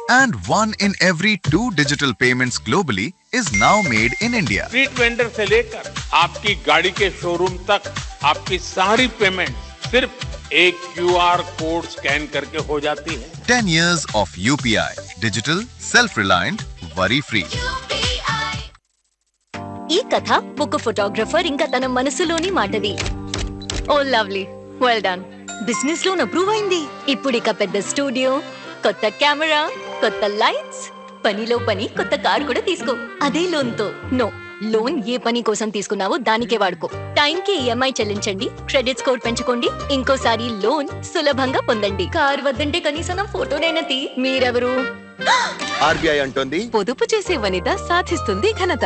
And 1 in every 2 digital payments globally is now made in India. Street vendor से लेकर आपकी गाड़ी के शोरूम तक आपकी सारी पेमेंट सिर्फ एक क्यूआर कोड स्कैन करके हो जाती है। 10 years of UPI. Digital, self-reliant, worry-free. ఈ కథ ఒక ఫోటోగ్రఫర్ ఇంకా తన మనసులోని మాటది. Oh lovely, well done. Business loan approve అయింది. ఇప్పుడు ఇక పెద్ద స్టూడియో, కొత్త కెమెరా, కొత్త లైట్స్, పనిలో పని కొత్త కార్ కూడా తీసుకో. అదే లోన్ తో నో, లోన్ ఏ పని కోసం తీసుకున్నావో దానికే వాడుకో. టైం కి ఈఎంఐ చెల్లించండి, క్రెడిట్ స్కోర్ పెంచుకోండి, ఇంకోసారి లోన్ సులభంగా పొందండి. కార్ వద్దంటే కనీసం నా ఫోటోనైనా తీ. మీరెవరు? ఆర్బీఐ అంటోంది, పొదుపు చేసే వనిత సాధిస్తుంది ఘనత.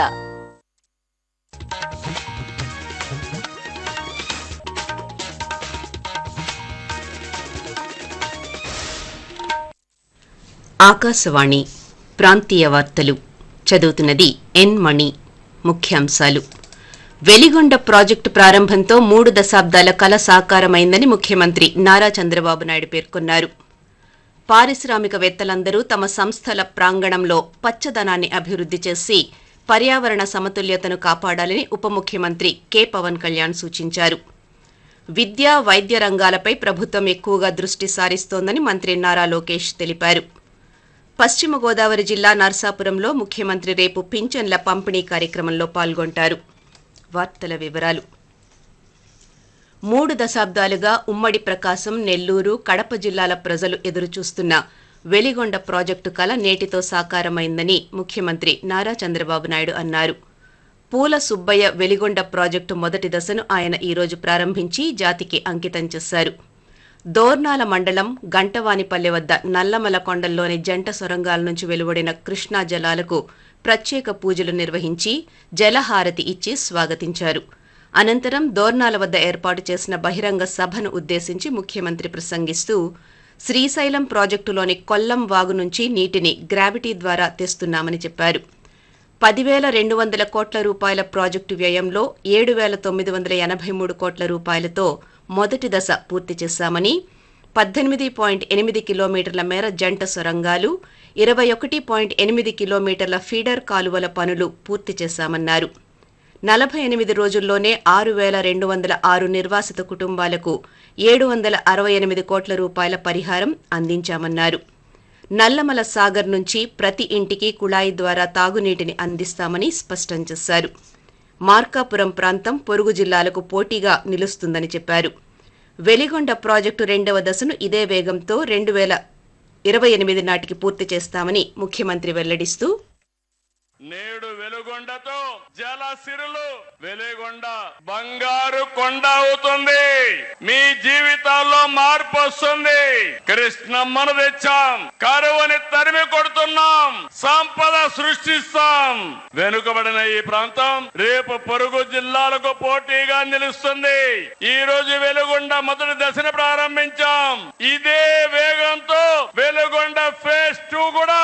ఆకాశవాణి ప్రాంతీయ వార్తలు చదువుతున్నది ఎన్ మణి. ముఖ్యాంశాలు: వెలిగొండ ప్రాజెక్టు ప్రారంభంతో 3 దశాబ్దాల కల సాకారమైందని ముఖ్యమంత్రి నారా చంద్రబాబు నాయుడు పేర్కొన్నారు. పారిశ్రామికవేత్తలందరూ తమ సంస్థల ప్రాంగణంలో పచ్చదనాన్ని అభివృద్ధి చేసి పర్యావరణ సమతుల్యతను కాపాడాలని ఉప ముఖ్యమంత్రి కె పవన్ కళ్యాణ్ సూచించారు. విద్యా, వైద్య రంగాలపై ప్రభుత్వం ఎక్కువగా దృష్టి సారిస్తోందని మంత్రి నారా లోకేష్ తెలిపారు. పశ్చిమ గోదావరి జిల్లా నర్సాపురంలో ముఖ్యమంత్రి రేపు పింఛన్ల పంపిణీ కార్యక్రమంలో పాల్గొంటారు. వార్తల వివరాలు: 3 దశాబ్దాలుగా ఉమ్మడి ప్రకాశం, నెల్లూరు, కడప జిల్లాల ప్రజలు ఎదురుచూస్తున్న వెలిగొండ ప్రాజెక్టు కల నేటితో సాకారమైందని ముఖ్యమంత్రి నారా చంద్రబాబు నాయుడు అన్నారు. పూల సుబ్బయ్య వెలిగొండ ప్రాజెక్టు మొదటి దశను ఆయన ఈరోజు ప్రారంభించి జాతికి అంకితం చేశారు. దోర్నాల మండలం గంటవానిపల్లె వద్ద నల్లమల కొండల్లోని జంట సొరంగాల నుంచి వెలువడిన కృష్ణా జలాలకు ప్రత్యేక పూజలు నిర్వహించి జలహారతి ఇచ్చి స్వాగతించారు. అనంతరం దోర్నాల వద్ద ఏర్పాటు చేసిన బహిరంగ సభను ఉద్దేశించి ముఖ్యమంత్రి ప్రసంగిస్తూ శ్రీశైలం ప్రాజెక్టులోని కొల్లం వాగు నుంచి నీటిని గ్రావిటీ ద్వారా తెస్తున్నామని చెప్పారు. 10,200 కోట్ల రూపాయల ప్రాజెక్టు వ్యయంలో 7,983 కోట్ల రూపాయలతో మొదటి దశ పూర్తి చేశామని, 18.8 కిలోమీటర్ల మేర జంట సొరంగాలు, 21.8 కిలోమీటర్ల ఫీడర్ కాలువల పనులు పూర్తి చేశామన్నారు. 48 రోజుల్లోనే 6,206 నిర్వాసిత కుటుంబాలకు 768 కోట్ల రూపాయల పరిహారం అందించామన్నారు. నల్లమల సాగర్ నుంచి ప్రతి ఇంటికి కుళాయి ద్వారా తాగునీటిని అందిస్తామని స్పష్టం చేశారు. మార్కాపురం ప్రాంతం పొరుగు జిల్లాలకు పోటీగా నిలుస్తుందని చెప్పారు. వెలిగొండ ప్రాజెక్టు 2వ దశను ఇదే వేగంతో 2028 నాటికి పూర్తి చేస్తామని ముఖ్యమంత్రి వెల్లడిస్తూ, నేడు వెలుగొండతో జలసిరులు వెలుగొండ బంగారు కొండ అవుతుంది. మీ జీవితాల్లో మార్పు వస్తుంది. కృష్ణమ్మను తెచ్చాం, కరువుని తరిమి కొడుతున్నాం, సంపద సృష్టిస్తాం. వెనుకబడిన ఈ ప్రాంతం రేపు పొరుగు జిల్లాలకు పోటీగా నిలుస్తుంది. ఈ రోజు వెలుగొండ మొదటి దశను ప్రారంభించాం. ఇదే వేగంతో వెలుగొండ ఫేజ్ 2 కూడా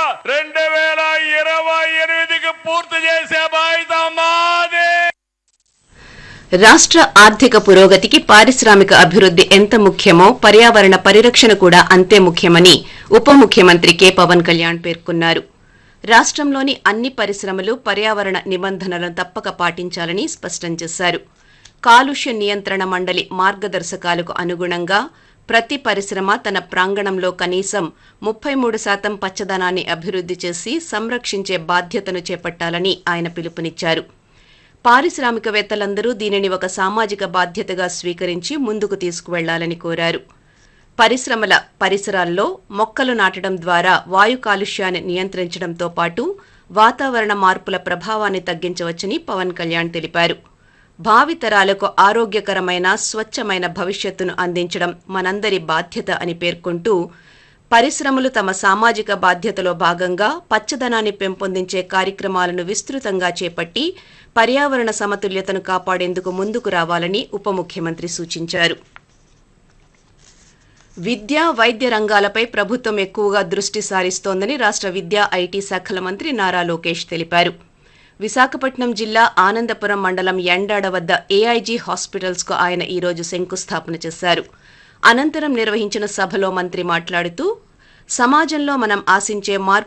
2028 పూర్తి చేసే బాధ్యత మాదే. రాష్ట్ర ఆర్థిక పురోగతికి పారిశ్రామిక అభివృద్ధి ఎంత ముఖ్యమో పర్యావరణ పరిరక్షణ కూడా అంతే ముఖ్యమని ఉప ముఖ్యమంత్రి కె పవన్ కళ్యాణ్ పేర్కొన్నారు. రాష్ట్రంలోని అన్ని పరిశ్రమలు పర్యావరణ నిబంధనలను తప్పక పాటించాలని స్పష్టం చేశారు. కాలుష్య నియంత్రణ మండలి మార్గదర్శకాలకు అనుగుణంగా ప్రతి పరిశ్రమ తన ప్రాంగణంలో కనీసం 33% పచ్చదనాన్ని అభివృద్ధి చేసి సంరక్షించే బాధ్యతను చేపట్టాలని ఆయన పిలుపునిచ్చారు. పారిశ్రామికవేత్తలందరూ దీనిని ఒక సామాజిక బాధ్యతగా స్వీకరించి ముందుకు తీసుకువెళ్లాలని కోరారు. పరిశ్రమల పరిసరాల్లో మొక్కలు నాటడం ద్వారా వాయు కాలుష్యాన్ని నియంత్రించడంతో పాటు వాతావరణ మార్పుల ప్రభావాన్ని తగ్గించవచ్చని పవన్ కళ్యాణ్ తెలిపారు. భావితరాలకు ఆరోగ్యకరమైన, స్వచ్ఛమైన భవిష్యత్తును అందించడం మనందరి బాధ్యత అని పేర్కొంటూ, పరిశ్రమలు తమ సామాజిక బాధ్యతలో భాగంగా పచ్చదనాన్ని పెంపొందించే కార్యక్రమాలను విస్తృతంగా చేపట్టి పర్యావరణ సమతుల్యతను కాపాడేందుకు ముందుకు రావాలని ఉప ముఖ్యమంత్రి సూచించారు. విద్యా, వైద్య రంగాలపై ప్రభుత్వం ఎక్కువగా దృష్టి సారిస్తోందని రాష్ట్ర విద్యా, ఐటీ శాఖల మంత్రి నారా లోకేష్ తెలిపారు. విశాఖపట్నం జిల్లా ఆనందపురం మండలం యండాడ వద్ద ఏఐజీ హాస్పిటల్స్కు ఆయన ఈరోజు శంకుస్థాపన చేశారు. అనంతరం నిర్వహించిన సభలో మంత్రి మాట్లాడుతూ, సమాజంలో మనం ఆశించే మార్పు